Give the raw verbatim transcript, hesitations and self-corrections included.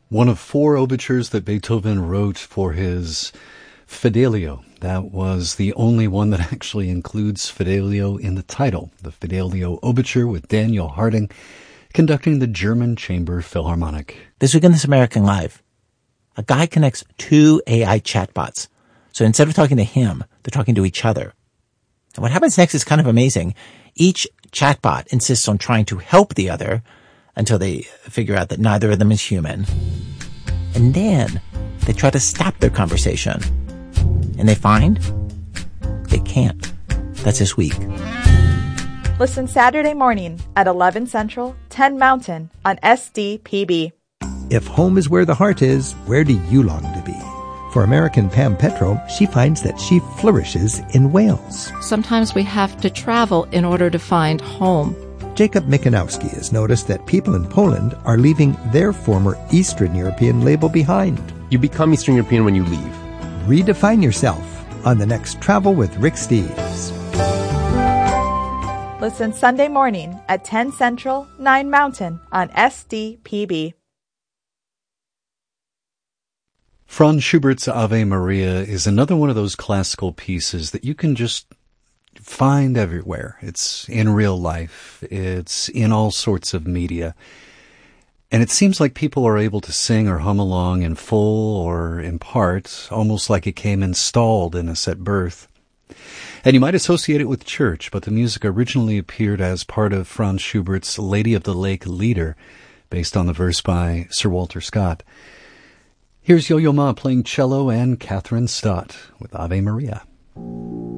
One of four overtures that Beethoven wrote for his Fidelio. That was the only one that actually includes Fidelio in the title. The Fidelio Overture with Daniel Harding conducting the German Chamber Philharmonic. This week on This American Life, a guy connects two A I chatbots. So instead of talking to him, they're talking to each other. And what happens next is kind of amazing. Each chatbot insists on trying to help the other until they figure out that neither of them is human. And then they try to stop their conversation. And they find they can't. That's this week. Listen Saturday morning at eleven Central, ten Mountain on S D P B. If home is where the heart is, where do you long to be? For American Pam Petro, she finds that she flourishes in Wales. Sometimes we have to travel in order to find home. Jacob Mikanowski has noticed that people in Poland are leaving their former Eastern European label behind. You become Eastern European when you leave. Redefine yourself on the next Travel with Rick Steves. Listen Sunday morning at ten Central, nine Mountain on S D P B. Franz Schubert's Ave Maria is another one of those classical pieces that you can just find everywhere. It's in real life. It's in all sorts of media. And it seems like people are able to sing or hum along in full or in part, almost like it came installed in us at birth. And you might associate it with church, but the music originally appeared as part of Franz Schubert's Lady of the Lake Lieder, based on the verse by Sir Walter Scott. Here's Yo-Yo Ma playing cello and Catherine Stott with Ave Maria.